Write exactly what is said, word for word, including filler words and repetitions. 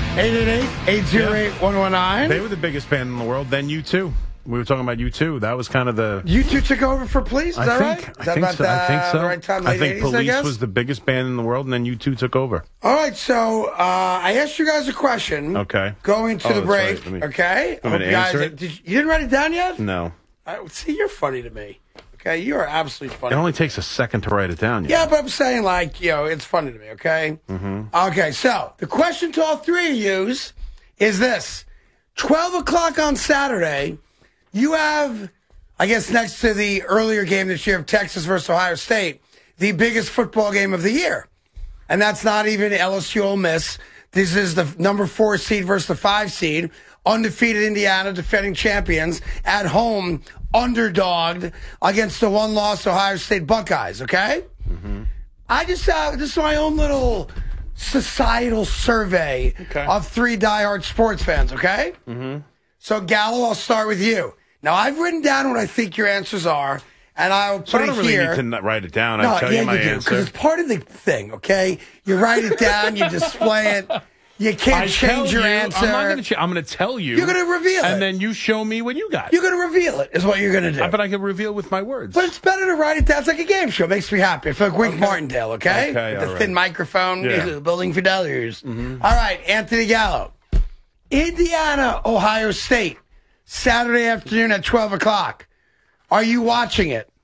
eight eight eight, eight zero eight, one one nine. They were the biggest band in the world. Then U two. We were talking about U two. That was kind of the... U two took over for Police, is I that think, right? Is I that think about so. the, I think so. the right time, I late think eighties, Police I guess? was the biggest band in the world, and then U two took over. All right, so uh, I asked you guys a question. Okay. Going to Oh, the that's break, right. Let me- okay? Want me to you guys, answer it? Did you, you didn't write it down yet? No. I, see, you're funny to me. Okay, you are absolutely funny. It only takes a second to write it down. Yeah, but I'm saying, like, you know, it's funny to me, okay? Mm-hmm. Okay, so the question to all three of yous is this. twelve o'clock on Saturday, you have, I guess next to the earlier game this year of Texas versus Ohio State, the biggest football game of the year. And that's not even L S U Ole Miss. This is the number four seed versus the five seed. Undefeated Indiana, defending champions, at home, underdogged against the one-loss Ohio State Buckeyes, okay? Mm-hmm. I just have, this is my own little societal survey okay. of three diehard sports fans, okay? Mm-hmm. So, Gallo, I'll start with you. Now, I've written down what I think your answers are, and I'll put so I it don't really here. need to write it down. No, I'll tell yeah, you my you do, answer. because it's part of the thing, okay? You write it down, you display it. You can't I change your you, answer. I'm not going to ch- I'm going to tell you. You're going to reveal and it. And then you show me what you got. You're going to reveal it, is what you're going to do. Uh, but I can reveal with my words. But it's better to write it down. It's like a game show. It makes me happy. I feel like Wink Okay. Martindale, okay? Okay, With the all thin right. microphone, Yeah. building for dollars. Mm-hmm. All right, Anthony Gallo. Indiana, Ohio State, Saturday afternoon at twelve o'clock. Are you watching it?